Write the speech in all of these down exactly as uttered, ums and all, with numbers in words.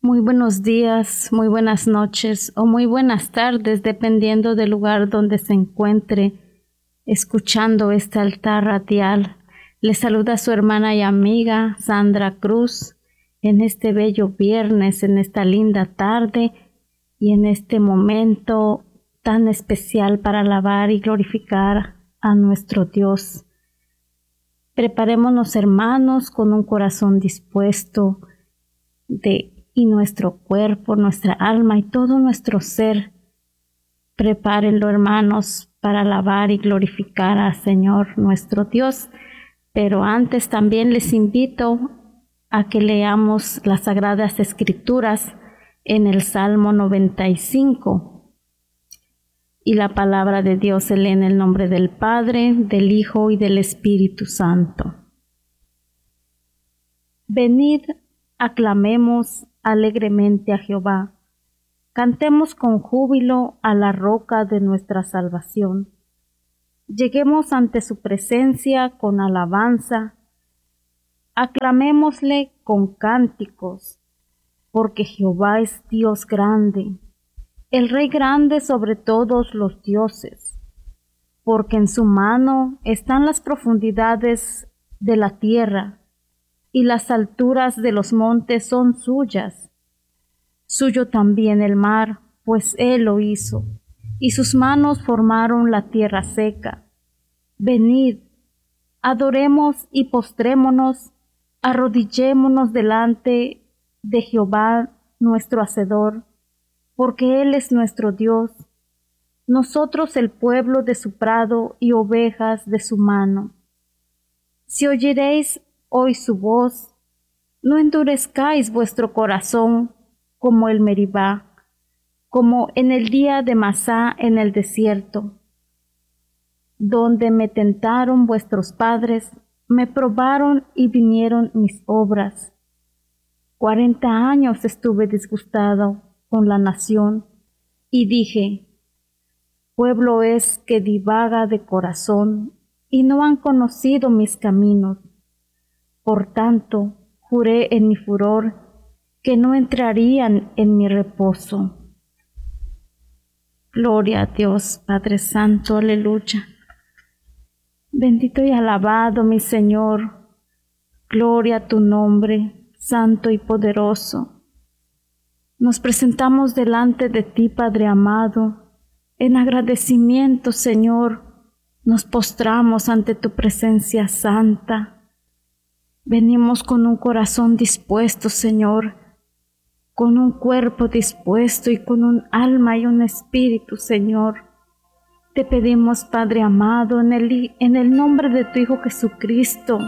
Muy buenos días, muy buenas noches o muy buenas tardes, dependiendo del lugar donde se encuentre escuchando este altar radial. Le saluda su hermana y amiga Sandra Cruz en este bello viernes, en esta linda tarde y en este momento tan especial para alabar y glorificar a nuestro Dios. Preparémonos, hermanos, con un corazón dispuesto de y nuestro cuerpo, nuestra alma y todo nuestro ser. Prepárenlo, hermanos, para alabar y glorificar al Señor nuestro Dios. Pero antes también les invito a que leamos las Sagradas Escrituras en el Salmo noventa y cinco. Y la palabra de Dios se lee en el nombre del Padre, del Hijo y del Espíritu Santo. Venid, aclamemos alegremente a Jehová. Cantemos con júbilo a la roca de nuestra salvación. Lleguemos ante su presencia con alabanza. Aclamémosle con cánticos, porque Jehová es Dios grande, el Rey grande sobre todos los dioses, porque en su mano están las profundidades de la tierra, y las alturas de los montes son suyas. Suyo también el mar, pues él lo hizo, y sus manos formaron la tierra seca. Venid, adoremos y postrémonos, arrodillémonos delante de Jehová nuestro Hacedor, porque él es nuestro Dios, nosotros el pueblo de su prado y ovejas de su mano. Si oyeréis hoy su voz, no endurezcáis vuestro corazón como el Meribá, como en el día de Masá en el desierto, donde me tentaron vuestros padres, me probaron y vinieron mis obras. Cuarenta años estuve disgustado con la nación, y dije, pueblo es que divaga de corazón, y no han conocido mis caminos. Por tanto, juré en mi furor que no entrarían en mi reposo. Gloria a Dios, Padre Santo, aleluya. Bendito y alabado, mi Señor. Gloria a tu nombre, santo y poderoso. Nos presentamos delante de ti, Padre amado. En agradecimiento, Señor, nos postramos ante tu presencia santa. Venimos con un corazón dispuesto, Señor, con un cuerpo dispuesto y con un alma y un espíritu, Señor. Te pedimos, Padre amado, en el, en el nombre de tu Hijo Jesucristo,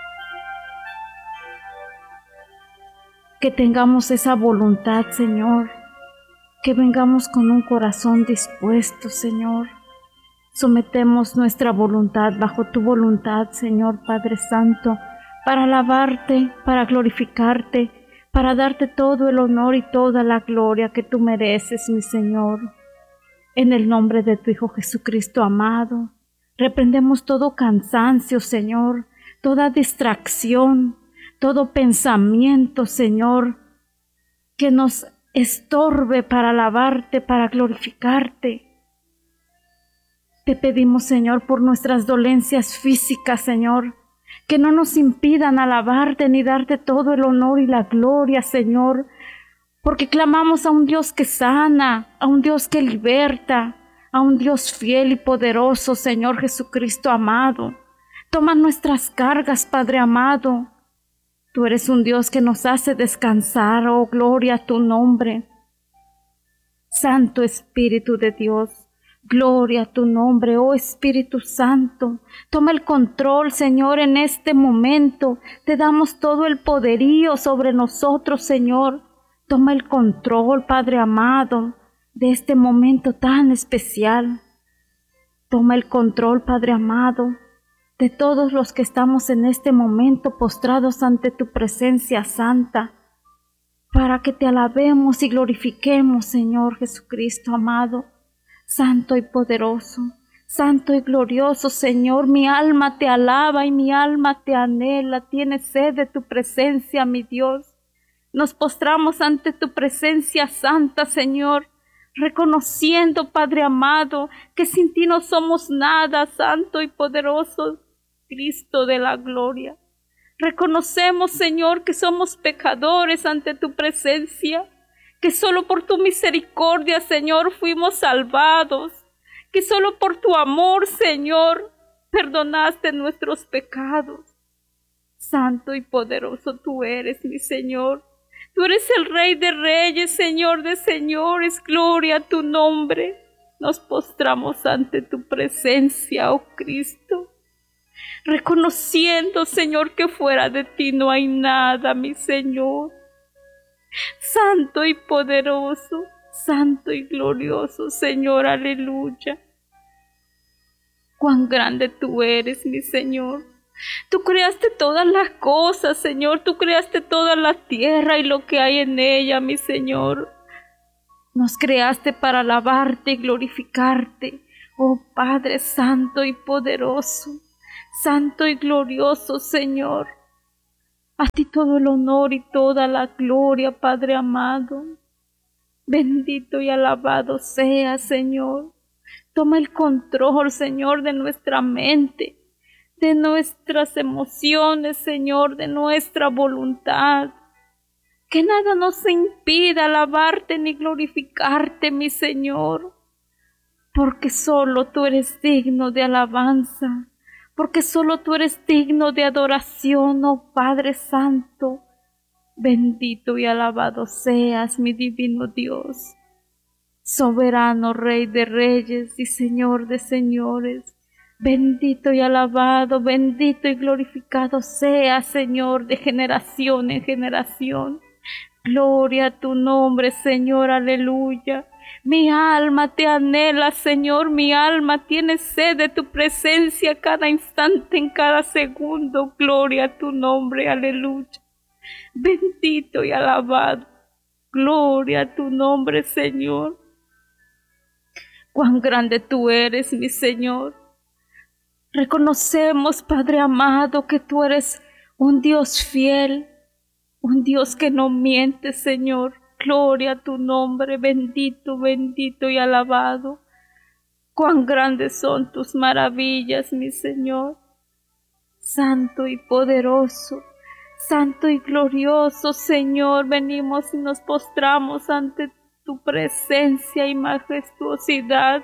que tengamos esa voluntad, Señor, que vengamos con un corazón dispuesto, Señor. Sometemos nuestra voluntad bajo tu voluntad, Señor Padre Santo, para alabarte, para glorificarte, para darte todo el honor y toda la gloria que tú mereces, mi Señor. En el nombre de tu Hijo Jesucristo amado, reprendemos todo cansancio, Señor, toda distracción, todo pensamiento, Señor, que nos estorbe para alabarte, para glorificarte. Te pedimos, Señor, por nuestras dolencias físicas, Señor, que no nos impidan alabarte ni darte todo el honor y la gloria, Señor, porque clamamos a un Dios que sana, a un Dios que liberta, a un Dios fiel y poderoso, Señor Jesucristo amado. Toma nuestras cargas, Padre amado. Tú eres un Dios que nos hace descansar, oh gloria a tu nombre. Santo Espíritu de Dios, gloria a tu nombre, oh Espíritu Santo. Toma el control, Señor, en este momento. Te damos todo el poderío sobre nosotros, Señor. Toma el control, Padre amado, de este momento tan especial. Toma el control, Padre amado, de todos los que estamos en este momento postrados ante tu presencia santa, para que te alabemos y glorifiquemos, Señor Jesucristo amado. Santo y poderoso, santo y glorioso, Señor, mi alma te alaba y mi alma te anhela, tiene sed de tu presencia, mi Dios. Nos postramos ante tu presencia santa, Señor, reconociendo, Padre amado, que sin ti no somos nada, santo y poderoso Cristo de la gloria. Reconocemos, Señor, que somos pecadores ante tu presencia, que solo por tu misericordia, Señor, fuimos salvados, que solo por tu amor, Señor, perdonaste nuestros pecados. Santo y poderoso tú eres, mi Señor. Tú eres el Rey de Reyes, Señor de Señores, gloria a tu nombre. Nos postramos ante tu presencia, oh Cristo, reconociendo, Señor, que fuera de ti no hay nada, mi Señor. Santo y poderoso, santo y glorioso, Señor, aleluya. Cuán grande tú eres, mi Señor. Tú creaste todas las cosas, Señor. Tú creaste toda la tierra y lo que hay en ella, mi Señor. Nos creaste para alabarte y glorificarte, oh Padre santo y poderoso, santo y glorioso, Señor. A ti todo el honor y toda la gloria, Padre amado. Bendito y alabado sea, Señor. Toma el control, Señor, de nuestra mente, de nuestras emociones, Señor, de nuestra voluntad. Que nada nos impida alabarte ni glorificarte, mi Señor, porque solo tú eres digno de alabanza, porque solo tú eres digno de adoración, oh Padre Santo. Bendito y alabado seas, mi divino Dios, soberano Rey de Reyes y Señor de Señores. Bendito y alabado, bendito y glorificado sea, Señor, de generación en generación. Gloria a tu nombre, Señor, aleluya. Mi alma te anhela, Señor, mi alma tiene sed de tu presencia cada instante, en cada segundo. Gloria a tu nombre, aleluya. Bendito y alabado. Gloria a tu nombre, Señor. Cuán grande tú eres, mi Señor. Reconocemos, Padre amado, que tú eres un Dios fiel, un Dios que no miente, Señor. Gloria a tu nombre, bendito, bendito y alabado. Cuán grandes son tus maravillas, mi Señor. Santo y poderoso, santo y glorioso, Señor, venimos y nos postramos ante tu presencia y majestuosidad.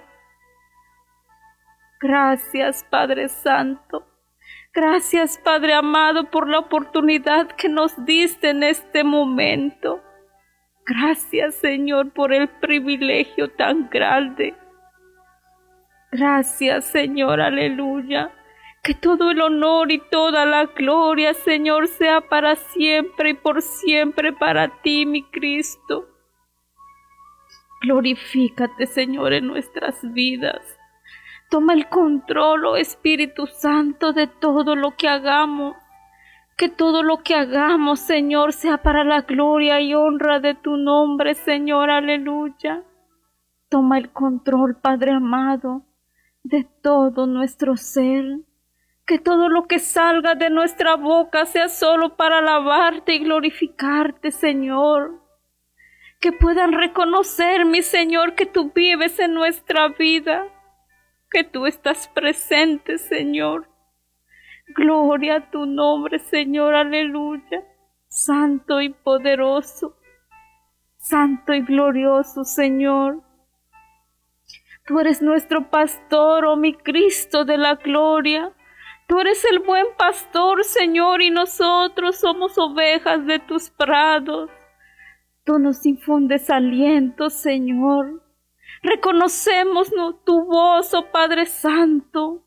Gracias, Padre Santo. Gracias, Padre amado, por la oportunidad que nos diste en este momento. Gracias, Señor, por el privilegio tan grande. Gracias, Señor, aleluya. Que todo el honor y toda la gloria, Señor, sea para siempre y por siempre para ti, mi Cristo. Glorifícate, Señor, en nuestras vidas. Toma el control, oh Espíritu Santo, de todo lo que hagamos. Que todo lo que hagamos, Señor, sea para la gloria y honra de tu nombre, Señor, aleluya. Toma el control, Padre amado, de todo nuestro ser. Que todo lo que salga de nuestra boca sea solo para alabarte y glorificarte, Señor. Que puedan reconocer, mi Señor, que tú vives en nuestra vida, que tú estás presente, Señor. Gloria a tu nombre, Señor, aleluya. Santo y poderoso, santo y glorioso, Señor. Tú eres nuestro pastor, oh mi Cristo de la gloria. Tú eres el buen pastor, Señor, y nosotros somos ovejas de tus prados. Tú nos infundes aliento, Señor. Reconocemos tu voz, oh Padre Santo.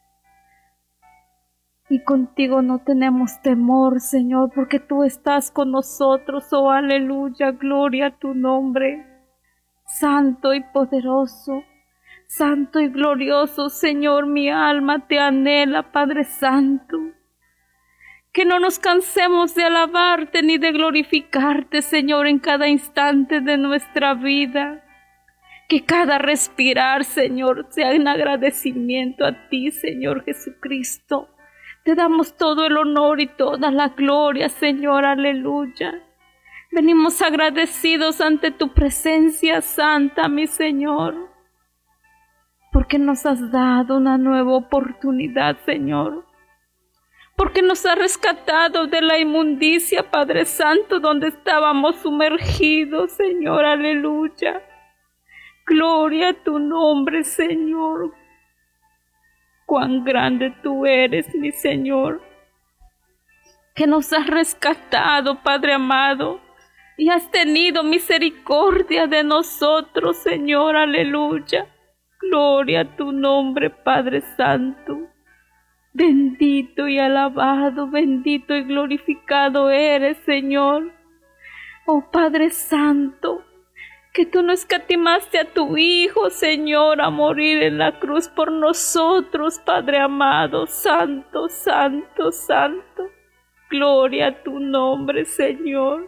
Y contigo no tenemos temor, Señor, porque tú estás con nosotros, oh aleluya, gloria a tu nombre. Santo y poderoso, santo y glorioso, Señor, mi alma te anhela, Padre Santo. Que no nos cansemos de alabarte ni de glorificarte, Señor, en cada instante de nuestra vida. Que cada respirar, Señor, sea en agradecimiento a ti, Señor Jesucristo. Te damos todo el honor y toda la gloria, Señor, aleluya. Venimos agradecidos ante tu presencia santa, mi Señor, porque nos has dado una nueva oportunidad, Señor, porque nos has rescatado de la inmundicia, Padre Santo, donde estábamos sumergidos, Señor, aleluya. Gloria a tu nombre, Señor. Cuán grande tú eres, mi Señor, que nos has rescatado, Padre amado, y has tenido misericordia de nosotros, Señor, aleluya. Gloria a tu nombre, Padre Santo. Bendito y alabado, bendito y glorificado eres, Señor. Oh Padre Santo, que tú no escatimaste a tu Hijo, Señor, a morir en la cruz por nosotros, Padre amado, santo, santo, santo. Gloria a tu nombre, Señor.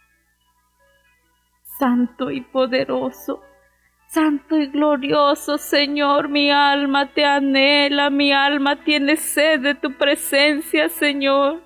Santo y poderoso, santo y glorioso, Señor, mi alma te anhela, mi alma tiene sed de tu presencia, Señor.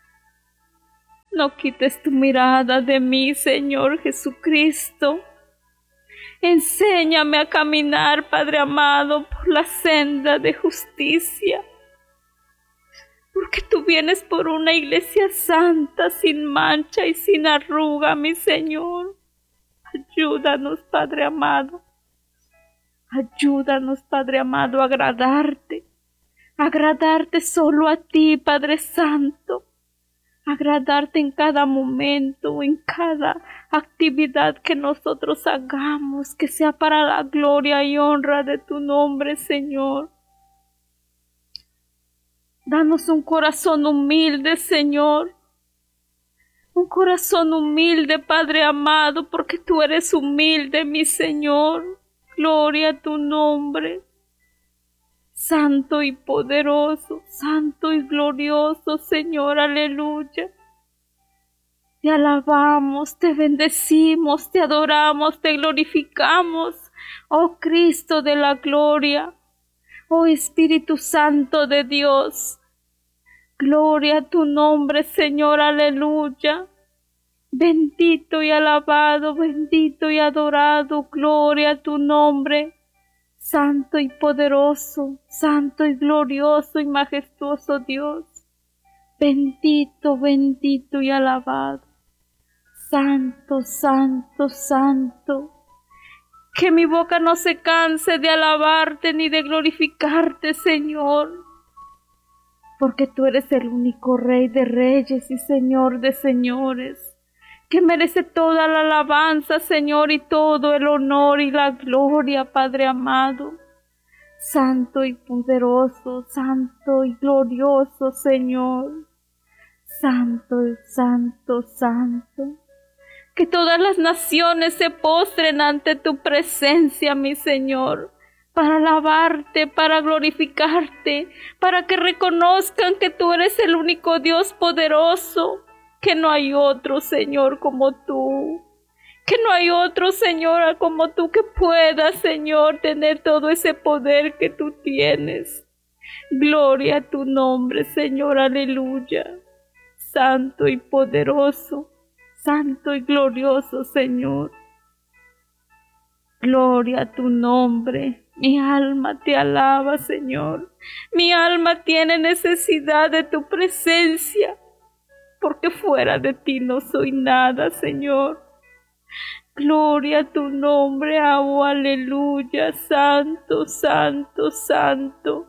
No quites tu mirada de mí, Señor Jesucristo. Enséñame a caminar, Padre amado, por la senda de justicia, porque tú vienes por una iglesia santa, sin mancha y sin arruga, mi Señor. Ayúdanos, Padre amado. Ayúdanos, Padre amado, a agradarte, a agradarte solo a ti, Padre Santo, a agradarte en cada momento, en cada actividad que nosotros hagamos, que sea para la gloria y honra de tu nombre, Señor. Danos un corazón humilde, Señor. Un corazón humilde, Padre amado, porque tú eres humilde, mi Señor. Gloria a tu nombre. Santo y poderoso, santo y glorioso, Señor, aleluya. Te alabamos, te bendecimos, te adoramos, te glorificamos, oh Cristo de la gloria, oh Espíritu Santo de Dios. Gloria a tu nombre, Señor, aleluya. Bendito y alabado, bendito y adorado, gloria a tu nombre. Santo y poderoso, santo y glorioso y majestuoso Dios. Bendito, bendito y alabado. Santo, santo, santo. Que mi boca no se canse de alabarte ni de glorificarte, Señor, porque tú eres el único Rey de reyes y Señor de señores, que merece toda la alabanza, Señor, y todo el honor y la gloria, Padre amado. Santo y poderoso, santo y glorioso, Señor. Santo, santo, santo. Que todas las naciones se postren ante tu presencia, mi Señor, para alabarte, para glorificarte, para que reconozcan que tú eres el único Dios poderoso, que no hay otro, Señor, como tú, que no hay otro, Señor, como tú, que pueda, Señor, tener todo ese poder que tú tienes. Gloria a tu nombre, Señor, aleluya. Santo y poderoso, santo y glorioso, Señor. Gloria a tu nombre. Mi alma te alaba, Señor. Mi alma tiene necesidad de tu presencia, porque fuera de ti no soy nada, Señor. Gloria a tu nombre, oh, aleluya. Santo, santo, santo.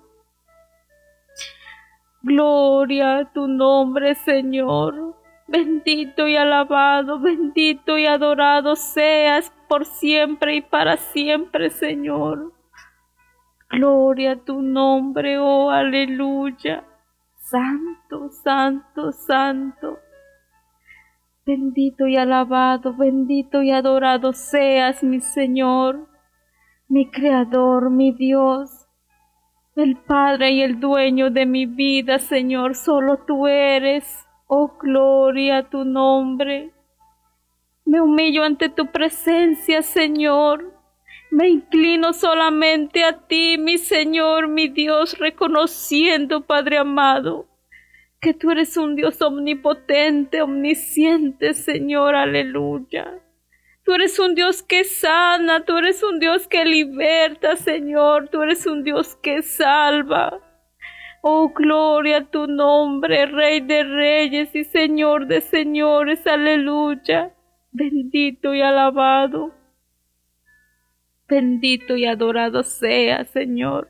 Gloria a tu nombre, Señor. Bendito y alabado, bendito y adorado seas por siempre y para siempre, Señor. Gloria a tu nombre, oh, aleluya. Santo, santo, santo. Bendito y alabado, bendito y adorado seas, mi Señor, mi Creador, mi Dios, el Padre y el dueño de mi vida, Señor. Solo tú eres, oh, gloria a tu nombre. Me humillo ante tu presencia, Señor. Me inclino solamente a ti, mi Señor, mi Dios, reconociendo, Padre amado, que tú eres un Dios omnipotente, omnisciente, Señor, aleluya. Tú eres un Dios que sana, tú eres un Dios que liberta, Señor, tú eres un Dios que salva. Oh, gloria a tu nombre, Rey de reyes y Señor de señores, aleluya. Bendito y alabado, bendito y adorado sea, Señor.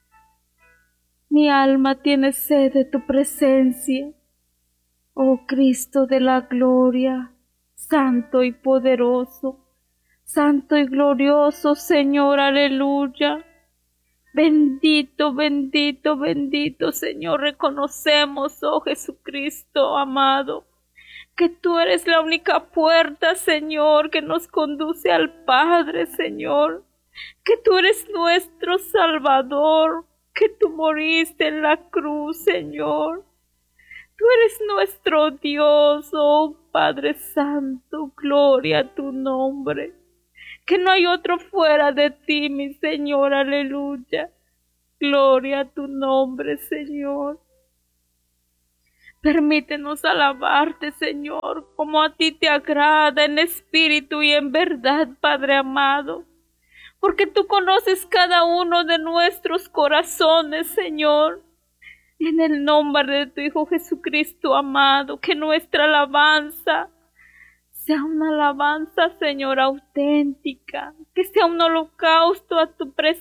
Mi alma tiene sed de tu presencia, oh Cristo de la gloria, santo y poderoso, santo y glorioso, Señor, aleluya. Bendito, bendito, bendito, Señor, reconocemos, oh Jesucristo amado, que tú eres la única puerta, Señor, que nos conduce al Padre, Señor, que tú eres nuestro Salvador, que tú moriste en la cruz, Señor. Tú eres nuestro Dios, oh Padre Santo, gloria a tu nombre. Que no hay otro fuera de ti, mi Señor, aleluya. Gloria a tu nombre, Señor. Permítenos alabarte, Señor, como a ti te agrada, en espíritu y en verdad, Padre amado. Porque tú conoces cada uno de nuestros corazones, Señor. En el nombre de tu Hijo Jesucristo amado, que nuestra alabanza sea una alabanza, Señor, auténtica, que sea un holocausto a tu presencia.